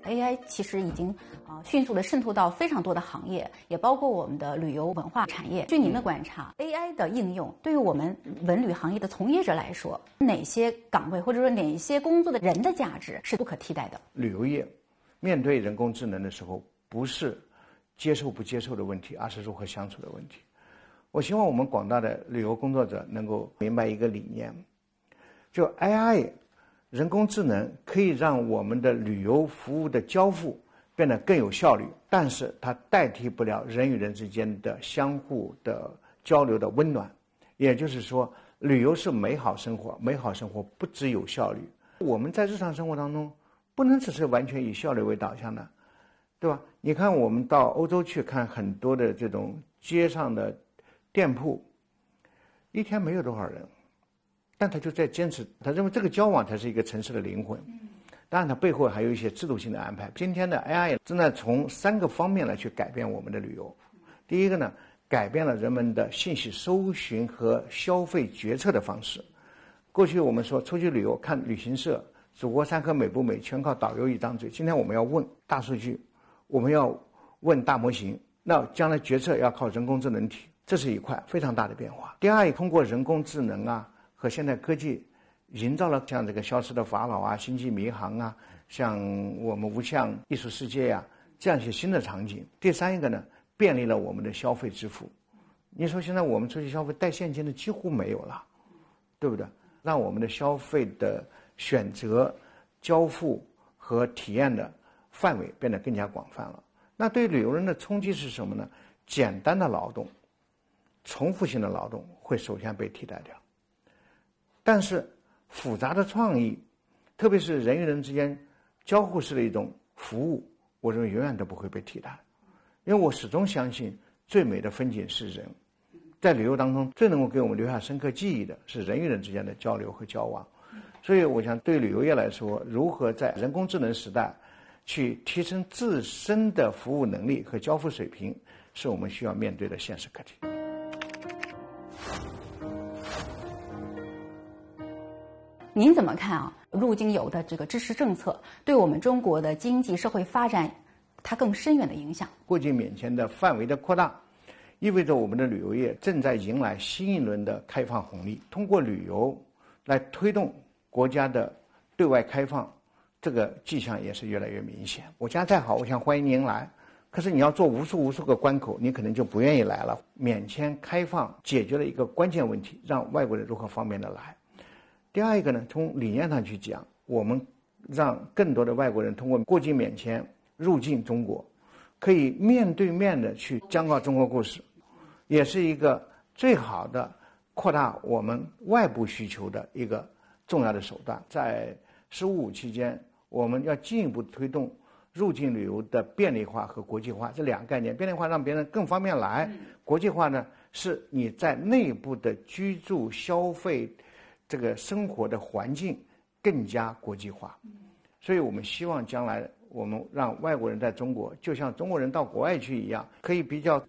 AI 其实已经迅速的渗透到非常多的行业，也包括我们的旅游文化产业。据您的观察，AI 的应用对于我们文旅行业的从业者来说，哪些岗位或者说哪些工作的人的价值是不可替代的？ 旅游业面对人工智能的时候，不是接受不接受的问题，而是如何相处的问题。我希望我们广大的旅游工作者能够明白一个理念，就 AI 人工智能可以让我们的旅游服务的交付变得更有效率，但是它代替不了人与人之间的相互的交流的温暖。也就是说，旅游是美好生活，美好生活不只有效率。我们在日常生活当中不能只是完全以效率为导向的，对吧？你看我们到欧洲去看很多的这种街上的店铺，一天没有多少人，但他就在坚持，他认为这个交往才是一个城市的灵魂。当然它背后还有一些制度性的安排。今天的 AI 正在从3个方面来去改变我们的旅游。第一个呢，改变了人们的信息搜寻和消费决策的方式。过去我们说出去旅游看旅行社祖国山河美不美，全靠导游一张嘴。今天我们要问大数据，我们要问大模型，那将来决策要靠人工智能体，这是一块非常大的变化。第二，通过人工智能和现代科技，营造了像这个消失的法老星际迷航像我们无相艺术世界这样一些新的场景。第三一个呢，便利了我们的消费支付。你说现在我们出去消费带现金的几乎没有了，对不对？让我们的消费的选择、交付和体验的范围变得更加广泛了。那对旅游人的冲击是什么呢？简单的劳动、重复性的劳动会首先被替代掉，但是复杂的创意，特别是人与人之间交互式的一种服务，我认为永远都不会被替代。因为我始终相信最美的风景是人，在旅游当中最能够给我们留下深刻记忆的是人与人之间的交流和交往。所以我想对旅游业来说，如何在人工智能时代去提升自身的服务能力和交付水平，是我们需要面对的现实课题。 您怎么看入境游的这个支持政策对我们中国的经济社会发展它更深远的影响？ 过境免签的范围的扩大，意味着我们的旅游业正在迎来新一轮的开放红利。通过旅游来推动国家的对外开放，这个迹象也是越来越明显。我家再好，我想欢迎您来，可是你要做无数个关口，你可能就不愿意来了。免签开放解决了一个关键问题，让外国人如何方便的来。第二一个呢，从理念上去讲，我们让更多的外国人通过过境免签入境中国，可以面对面的去讲稿中国故事，也是一个最好的扩大我们外部需求的一个重要的手段。在15期间，我们要进一步推动入境旅游的便利化和国际化，这2个概念。便利化让别人更方便来，国际化呢是你在内部的居住、消费这个生活的环境更加国际化。所以我们希望将来我们让外国人在中国就像中国人到国外去一样，可以比较